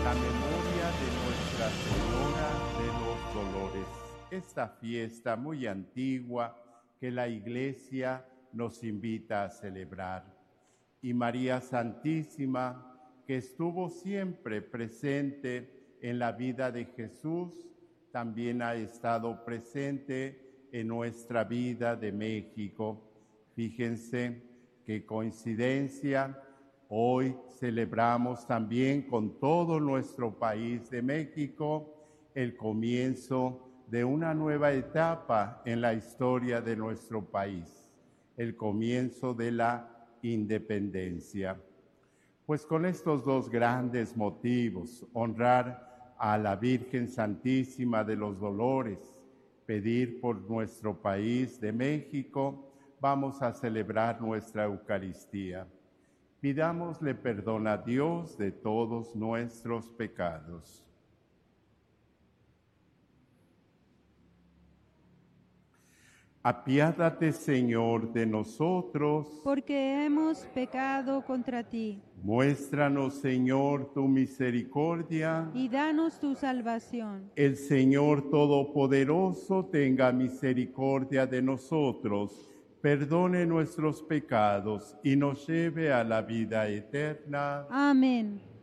la memoria de Nuestra Señora de los Dolores, esta fiesta muy antigua que la Iglesia nos invita a celebrar. Y María Santísima, que estuvo siempre presente en la vida de Jesús, también ha estado presente en nuestra vida de México. Fíjense qué coincidencia. Hoy celebramos también con todo nuestro país de México el comienzo de una nueva etapa en la historia de nuestro país, el comienzo de la independencia. Pues con estos dos grandes motivos, honrar a la Virgen Santísima de los Dolores, pedir por nuestro país de México, vamos a celebrar nuestra Eucaristía. Pidámosle perdón a Dios de todos nuestros pecados. Apiádate, Señor, de nosotros. Porque hemos pecado contra ti. Muéstranos, Señor, tu misericordia. Y danos tu salvación. El Señor Todopoderoso tenga misericordia de nosotros, perdone nuestros pecados y nos lleve a la vida eterna. Amén.